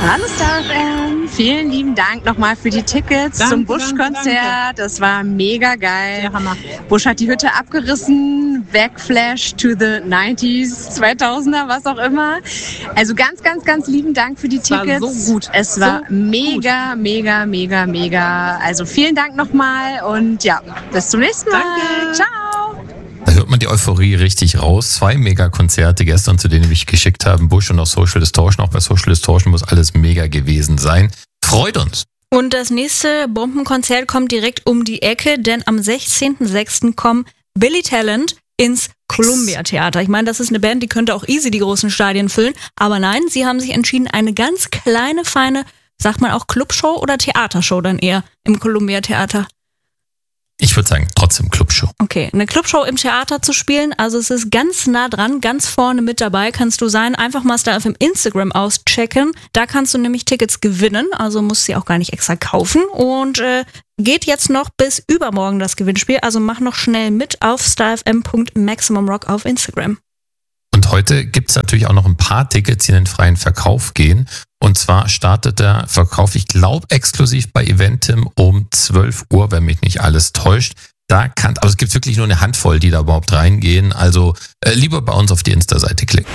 Hallo StarFM, vielen lieben Dank nochmal für die Tickets zum Bush-Konzert. Das war mega geil. Der Hammer. Bush hat die Hütte abgerissen, Backflash to the 90s, 2000er, was auch immer. Also ganz, ganz, ganz lieben Dank für die Tickets. War so gut. Es war mega, mega, mega, mega. Also vielen Dank nochmal und ja, bis zum nächsten Mal. Danke. Ciao. Da hört man die Euphorie richtig raus. 2 Mega-Konzerte gestern, zu denen wir mich geschickt haben. Bush und auch Social Distortion. Auch bei Social Distortion muss alles mega gewesen sein. Freut uns. Und das nächste Bombenkonzert kommt direkt um die Ecke, denn am 16.06. kommen Billy Talent ins Columbia Theater. Ich meine, das ist eine Band, die könnte auch easy die großen Stadien füllen. Aber nein, sie haben sich entschieden, eine ganz kleine, feine, sagt man auch Clubshow oder Theatershow dann eher im Columbia Theater. Ich würde sagen, trotzdem Clubshow. Okay, eine Clubshow im Theater zu spielen, also es ist ganz nah dran, ganz vorne mit dabei kannst du sein. Einfach mal Star FM Instagram auschecken. Da kannst du nämlich Tickets gewinnen, also musst sie auch gar nicht extra kaufen. Und geht jetzt noch bis übermorgen das Gewinnspiel, also mach noch schnell mit auf starfm.maximumrock auf Instagram. Und heute gibt es natürlich auch noch ein paar Tickets, die in den freien Verkauf gehen. Und zwar startet der Verkauf, ich glaube, exklusiv bei Eventim um 12 Uhr, wenn mich nicht alles täuscht. Aber es gibt wirklich nur eine Handvoll, die da überhaupt reingehen. Also lieber bei uns auf die Insta-Seite klicken.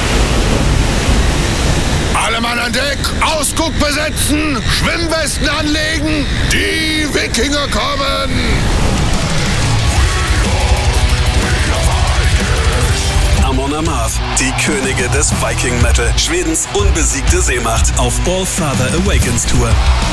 Alle Mann an Deck, Ausguck besetzen, Schwimmwesten anlegen, die Wikinger kommen! Amon Amarth, die Könige des Viking Metal, Schwedens unbesiegte Seemacht auf All Father Awakens Tour.